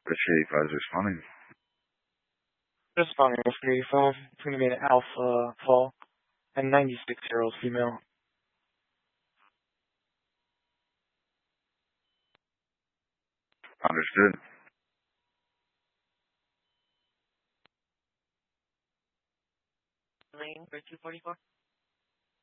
Appreciate 85 is responding. Responding to 385. It's going to be an alpha fall and 96-year-old female. Understood. Lane for 244.